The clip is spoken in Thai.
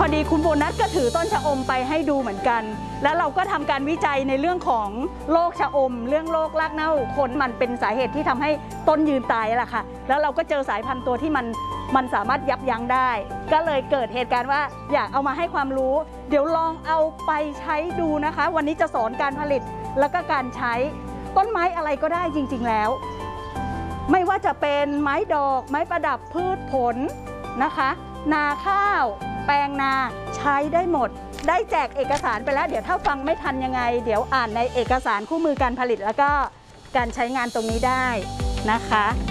พอดีคุณโบนัสก็ถือต้นชะอมไปให้ดูเหมือนกันแล้วเราก็ทำการวิจัยในเรื่องของโรคชะอมเรื่องโรครากเน่าคนมันเป็นสาเหตุที่ทำให้ต้นยืนตายแหละค่ะแล้วเราก็เจอสายพันธุ์ตัวที่มันสามารถยับยั้งได้ก็เลยเกิดเหตุการณ์ว่าอยากเอามาให้ความรู้เดี๋ยวลองเอาไปใช้ดูนะคะวันนี้จะสอนการผลิตแล้วก็การใช้ต้นไม้อะไรก็ได้จริงๆแล้วไม่ว่าจะเป็นไม้ดอกไม้ประดับพืชผลนะคะนาข้าวแปลงนาใช้ได้หมดได้แจกเอกสารไปแล้วเดี๋ยวถ้าฟังไม่ทันยังไงเดี๋ยวอ่านในเอกสารคู่มือการผลิตแล้วก็การใช้งานตรงนี้ได้นะคะ